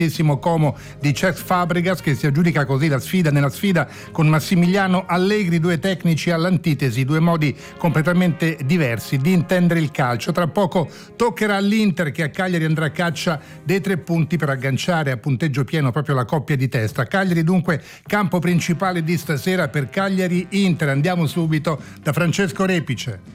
Como di Cesc Fabregas, che si aggiudica così la sfida nella sfida con Massimiliano Allegri, due tecnici all'antitesi, due modi completamente diversi di intendere il calcio. Tra poco toccherà all'Inter, che a Cagliari andrà a caccia dei 3 punti per agganciare a punteggio pieno proprio la coppia di testa. Cagliari dunque campo principale di stasera per Cagliari-Inter. Andiamo subito da Francesco Repice.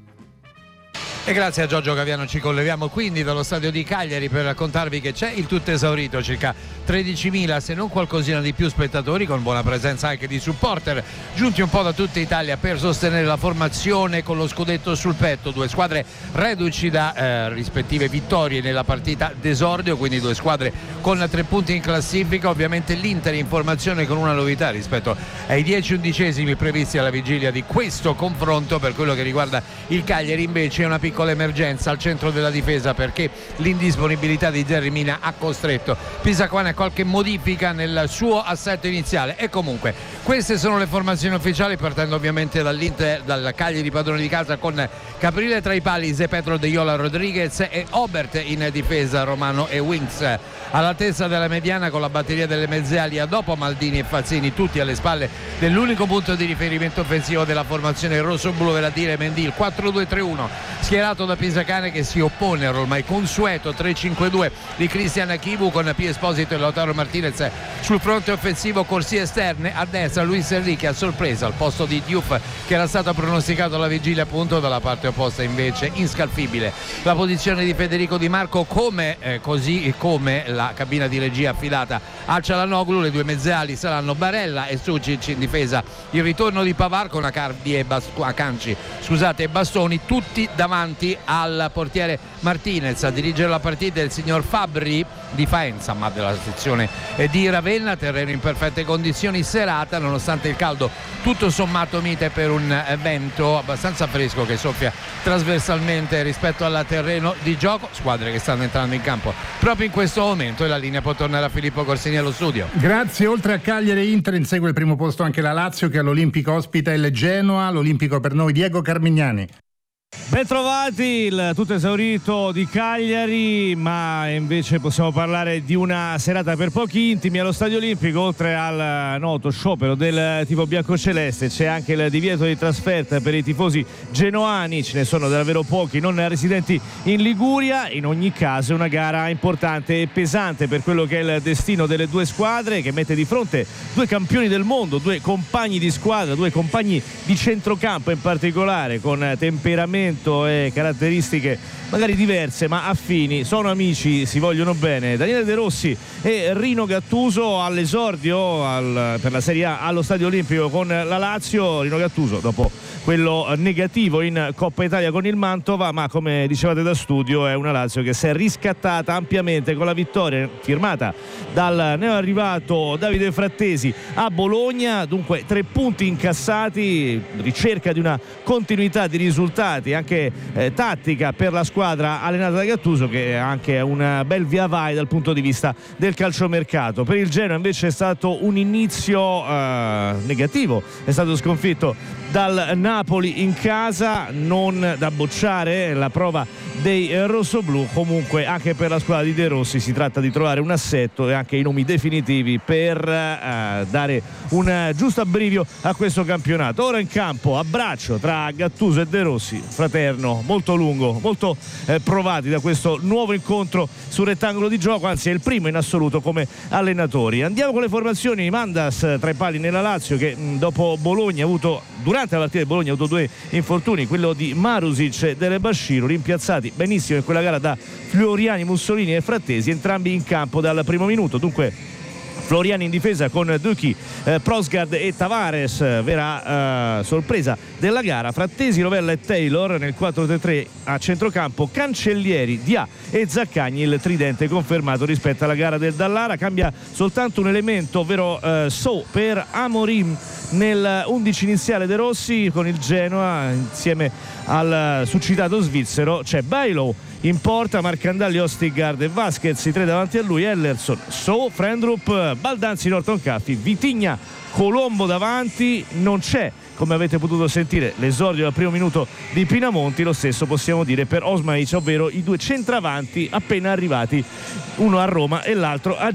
E grazie a Giorgio Gaviano ci colleghiamo quindi dallo stadio di Cagliari per raccontarvi che c'è il tutto esaurito, circa 13.000 se non qualcosina di più spettatori, con buona presenza anche di supporter giunti un po' da tutta Italia per sostenere la formazione con lo scudetto sul petto. Due squadre reduci da rispettive vittorie nella partita d'esordio, quindi due squadre con 3 punti in classifica. Ovviamente l'Inter in formazione con una novità rispetto ai 10 undicesimi previsti alla vigilia di questo confronto. Per quello che riguarda il Cagliari invece è una piccola emergenza al centro della difesa, perché l'indisponibilità di Jerry Mina ha costretto Pisacquana a qualche modifica nel suo assetto iniziale. E comunque queste sono le formazioni ufficiali, partendo ovviamente dall'Inter, dal Cagliari padrone di casa, con Caprile tra i pali, Zé Pedro, De Jola, Rodriguez e Obert in difesa, Romano e Winks all'altezza della mediana, con la batteria delle mezze ali dopo Maldini e Fazzini, tutti alle spalle dell'unico punto di riferimento offensivo della formazione rossoblu, vale a dire Mendy. Il 4-2-3-1 schierato da Pisacane, che si oppone all'ormai consueto 3-5-2 di Cristian Chivu, con P. Esposito e Lautaro Martinez sul fronte offensivo, corsie esterne a destra Luis Enrique a sorpresa al posto di Diouf, che era stato pronosticato alla vigilia appunto. Dalla parte opposta invece inscalfibile la posizione di Federico Di Marco, così come la cabina di regia affidata a Cialanoglu. Le due mezzeali saranno Barella e Sucic in difesa, il ritorno di Pavard con Akanji e Bastoni, tutti davanti al portiere Martinez. A dirigere la partita il signor Fabri di Faenza, ma della sezione di Ravenna. Terreno in perfette condizioni, serata nonostante il caldo tutto sommato mite per un vento abbastanza fresco che soffia trasversalmente rispetto al terreno di gioco. Squadre che stanno entrando in campo proprio in questo momento, e la linea può tornare a Filippo Corsini allo studio. Grazie. Oltre a Cagliari e Inter insegue il primo posto anche la Lazio, che all'Olimpico ospita il Genoa. L'Olimpico per noi Diego Carmignani. Ben trovati, il tutto esaurito di Cagliari, ma invece possiamo parlare di una serata per pochi intimi allo Stadio Olimpico. Oltre al noto sciopero del tifo biancoceleste c'è anche il divieto di trasferta per i tifosi genoani, ce ne sono davvero pochi non residenti in Liguria. In ogni caso è una gara importante e pesante per quello che è il destino delle due squadre, che mette di fronte due campioni del mondo, due compagni di squadra, due compagni di centrocampo in particolare, con temperamento e caratteristiche magari diverse ma affini, sono amici, si vogliono bene. Daniele De Rossi e Rino Gattuso all'esordio per la Serie A allo Stadio Olimpico con la Lazio. Rino Gattuso dopo quello negativo in Coppa Italia con il Mantova, ma come dicevate da studio è una Lazio che si è riscattata ampiamente con la vittoria firmata dal neoarrivato Davide Frattesi a Bologna. Dunque 3 punti incassati, ricerca di una continuità di risultati anche tattica per la squadra allenata da Gattuso, che ha anche un bel via vai dal punto di vista del calciomercato. Per il Genoa invece è stato un inizio negativo, è stato sconfitto dal Napoli in casa, non da bocciare la prova dei rossoblù. Comunque anche per la squadra di De Rossi si tratta di trovare un assetto e anche i nomi definitivi per dare un giusto abbrivio a questo campionato. Ora in campo abbraccio tra Gattuso e De Rossi, fraterno, molto lungo, molto provati da questo nuovo incontro sul rettangolo di gioco, anzi è il primo in assoluto come allenatori. Andiamo con le formazioni. Mandas tra i pali nella Lazio, che dopo Bologna durante la partita di Bologna ha avuto 2 infortuni, quello di Marusic e Dele Bashiru, rimpiazzati benissimo in quella gara da Floriani, Mussolini e Frattesi, entrambi in campo dal primo minuto. Dunque Floriani in difesa con Ducchi, Prosgard e Tavares, vera sorpresa della gara. Frattesi, Rovella e Taylor nel 4-3-3 a centrocampo, Cancellieri, Dia e Zaccagni, il tridente confermato rispetto alla gara del Dallara. Cambia soltanto un elemento, ovvero So per Amorim nel 11 iniziale De Rossi. Con il Genoa insieme al suscitato svizzero c'è Bailo in porta, Marcandalli, Ostigard e Vasquez, i 3 davanti a lui, Ellerson, So, Frendrup, Baldanzi, Norton Caffi, Vitigna, Colombo davanti. Non c'è, come avete potuto sentire, l'esordio al primo minuto di Pinamonti. Lo stesso possiamo dire per Osmaic, ovvero i 2 centravanti appena arrivati, uno a Roma e l'altro a